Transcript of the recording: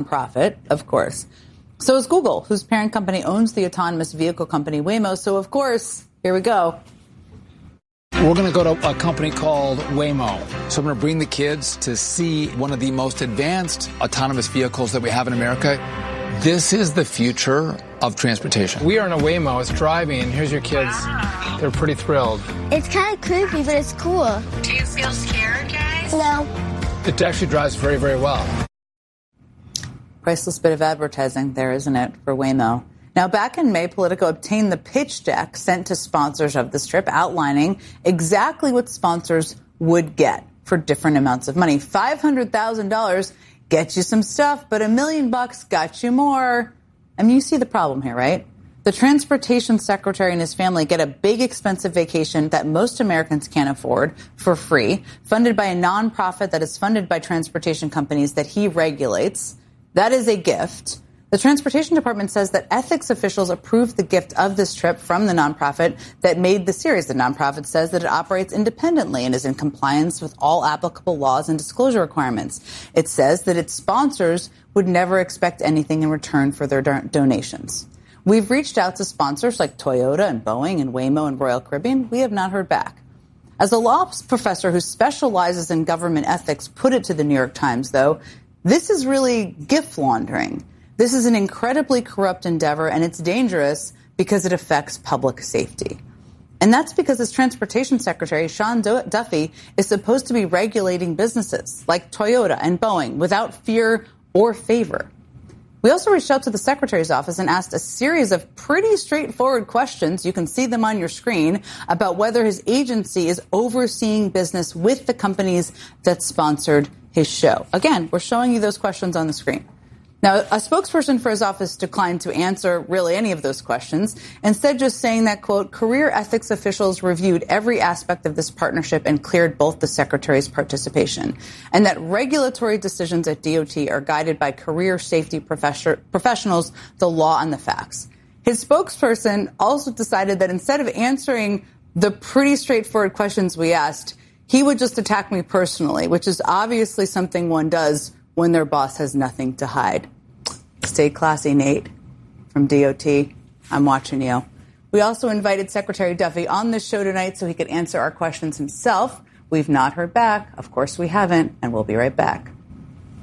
nonprofit, of course. So is Google, whose parent company owns the autonomous vehicle company Waymo. So, of course, here we go. We're going to go to a company called Waymo. So I'm going to bring the kids to see one of the most advanced autonomous vehicles that we have in America. This is the future of transportation. We are in a Waymo. It's driving, and here's your kids. They're pretty thrilled. It's kind of creepy, but it's cool. Do you feel scared, guys? No. It actually drives very, very well. Priceless bit of advertising there, isn't it, for Waymo? Now, back in May, Politico obtained the pitch deck sent to sponsors of this trip outlining exactly what sponsors would get for different amounts of money. $500,000 gets you some stuff, but $1 million got you more. I mean, you see the problem here, right? The transportation secretary and his family get a big, expensive vacation that most Americans can't afford for free, funded by a nonprofit that is funded by transportation companies that he regulates. That is a gift. The Transportation Department says that ethics officials approved the gift of this trip from the nonprofit that made the series. The nonprofit says that it operates independently and is in compliance with all applicable laws and disclosure requirements. It says that its sponsors would never expect anything in return for their donations. We've reached out to sponsors like Toyota and Boeing and Waymo and Royal Caribbean. We have not heard back. As a law professor who specializes in government ethics put it to the New York Times, though, this is really gift laundering. This is an incredibly corrupt endeavor, and it's dangerous because it affects public safety. And that's because as Transportation Secretary, Sean Duffy is supposed to be regulating businesses like Toyota and Boeing without fear or favor. We also reached out to the Secretary's office and asked a series of pretty straightforward questions, you can see them on your screen, about whether his agency is overseeing business with the companies that sponsored his show. Again, we're showing you those questions on the screen. Now, a spokesperson for his office declined to answer really any of those questions, instead just saying that, quote, career ethics officials reviewed every aspect of this partnership and cleared both the Secretary's participation, and that regulatory decisions at DOT are guided by career safety professionals, the law, and the facts. His spokesperson also decided that instead of answering the pretty straightforward questions we asked, he would just attack me personally, which is obviously something one does when their boss has nothing to hide. Stay classy, Nate, from DOT. I'm watching you. We also invited Secretary Duffy on this show tonight so he could answer our questions himself. We've not heard back. Of course we haven't, and we'll be right back.